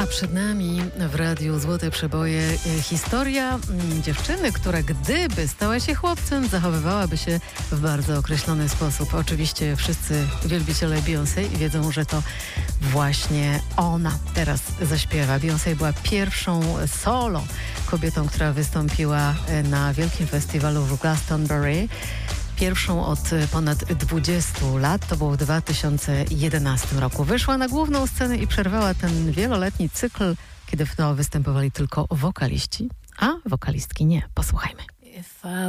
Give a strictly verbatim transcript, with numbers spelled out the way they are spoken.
przed nami w Radiu Złote Przeboje historia dziewczyny, która gdyby stała się chłopcem, zachowywałaby się w bardzo określony sposób. Oczywiście wszyscy wielbiciele Beyoncé wiedzą, że to właśnie ona teraz zaśpiewa. Beyoncé była pierwszą solo kobietą, która wystąpiła na wielkim festiwalu w Glastonbury. Pierwszą od ponad dwudziestu lat, to było w dwa tysiące jedenastym roku. Wyszła na główną scenę i przerwała ten wieloletni cykl, kiedy w to występowali tylko wokaliści, a wokalistki nie. Posłuchajmy.